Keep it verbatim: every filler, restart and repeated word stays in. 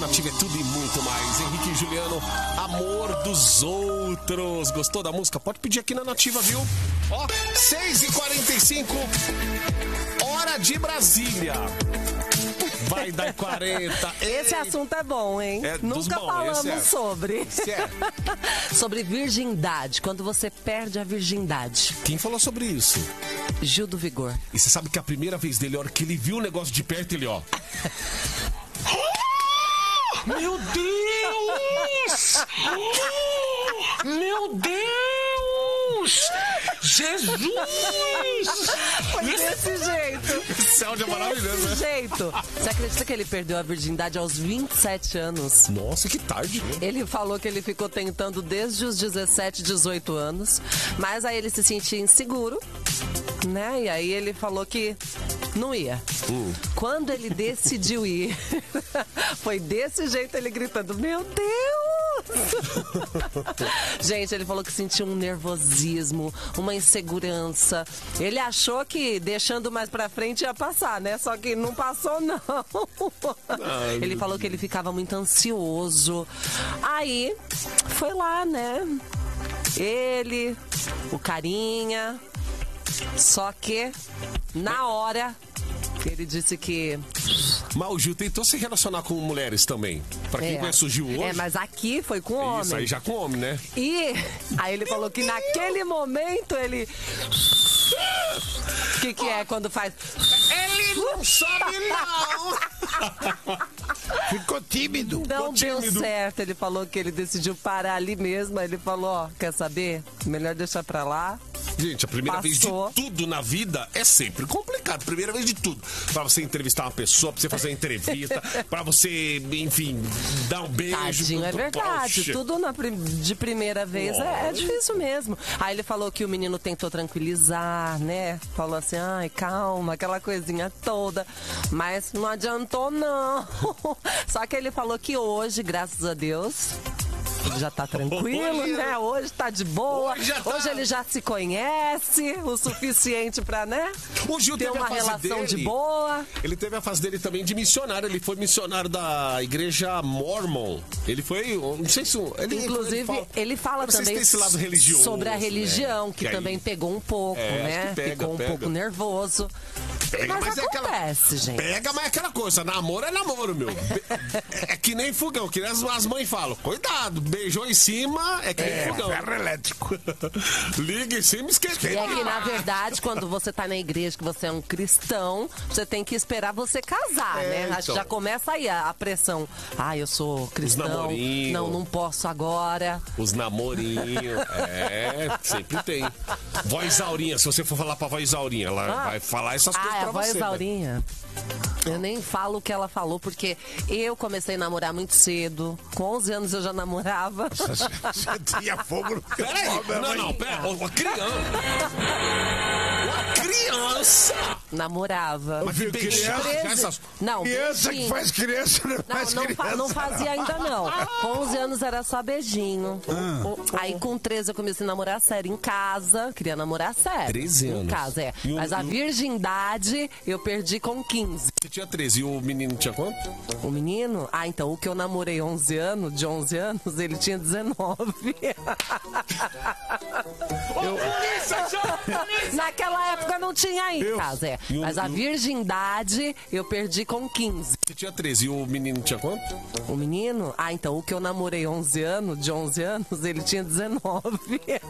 Nativa é tudo e muito mais. Henrique e Juliano, Amor dos Outros. Gostou da música? Pode pedir aqui na Nativa, viu? Ó, seis e quarenta e cinco, hora de Brasília. Vai dar quarenta. Esse assunto é bom, hein? É Nunca bom, falamos é. sobre. É. Sobre virgindade, quando você perde a virgindade. Quem falou sobre isso? Gil do Vigor. E você sabe que a primeira vez dele, a hora que ele viu o negócio de perto, ele, ó... Meu Deus! Meu Deus! Jesus! Foi desse jeito. Esse áudio é maravilhoso, né? Desse jeito. Você acredita que ele perdeu a virgindade aos vinte e sete anos? Nossa, que tarde, né? Ele falou que ele ficou tentando desde os dezessete, dezoito anos, mas aí ele se sentia inseguro, né? E aí ele falou que não ia. Hum. Quando ele decidiu ir, foi desse jeito ele gritando, meu Deus! Gente, ele falou que sentiu um nervosismo, uma insegurança. Ele achou que deixando mais pra frente ia passar, né? Só que não passou, não. Ai, ele falou que ele ficava muito ansioso. Aí, foi lá, né? Ele, o carinha. Só que, na hora, ele disse que... Mas o Gil tentou se relacionar com mulheres também. Pra quem É. conhece o Gil hoje... É, mas aqui foi com homem. Isso, aí já com homem, né? E aí ele falou que naquele momento ele... O que que é quando faz... Ele não sabe, não! Ficou tímido. Não Ficou deu tímido. certo. Ele falou que ele decidiu parar ali mesmo. Aí ele falou, ó, quer saber? Melhor deixar pra lá. Gente, a primeira Passou. vez de tudo na vida é sempre complicado. Primeira vez de tudo. Pra você entrevistar uma pessoa, pra você fazer uma entrevista, pra você, enfim, dar um beijo. Tadinho, é verdade. Poxa. Tudo na prim- de primeira vez é, é difícil mesmo. Aí ele falou que o menino tentou tranquilizar, né? Falou assim, ai, calma, aquela coisinha toda. Mas não adiantou, não. Só que ele falou que hoje, graças a Deus... Ele já tá tranquilo, Olha. né? Hoje tá de boa. Hoje já tá. Hoje ele já se conhece o suficiente pra, né? O Gil ter teve uma a fase relação dele, de boa. Ele teve a fase dele também de missionário. Ele foi missionário da igreja Mormon. Ele foi, não sei se... Ele, Inclusive, ele fala, ele fala não sei se também tem esse lado religioso, sobre a religião, né? que, Que também aí- pegou um pouco, É, né? acho que pega, Ficou um pega. pouco nervoso. Pega, mas, é aquela- acontece, gente. Pega, mas é aquela coisa. Namoro é namoro, meu. Be- É que nem fogão, que as, as mães falam. Cuidado, beijou em cima, é que nem É, fogão. ferro elétrico. Liga em cima, esquenta. E é que, na verdade, quando você tá na igreja, que você é um cristão, você tem que esperar você casar, É, né? Acho que então. já começa aí a, a pressão. Ah, eu sou cristão, namorinhos. não, não posso agora. Os namorinhos. É, sempre tem. Voz Aurinha, se você for falar pra voz Aurinha, ela Ah. vai falar essas coisas Ah, é pra a voz você. da né? Aurinha. Eu nem falo o que ela falou, porque eu comecei a namorar muito cedo. Com onze anos eu já namorava. Você tinha fogo no Peraí, teu não, não, pera, uma criança. Uma criança. Namorava. Mas que Viu, beijar, criança? essas... Não, Criança que beijinho. faz criança não Não, faz não, fa- criança. não fazia ainda não. Com onze anos era só beijinho. Ah. Aí com treze eu comecei a namorar sério em casa. Queria namorar sério. treze Em anos. casa, é. E o- Mas a e o- virgindade eu perdi com quinze. Você tinha treze e o menino tinha quanto? O menino? Ah, então o que eu namorei onze anos, de onze anos, ele tinha dezenove. Naquela época não tinha em casa, é. E o- Mas a e o- virgindade eu perdi com quinze. Você tinha treze e o menino tinha quanto? O menino? Ah, então o que eu namorei onze anos, de onze anos, ele tinha dezenove.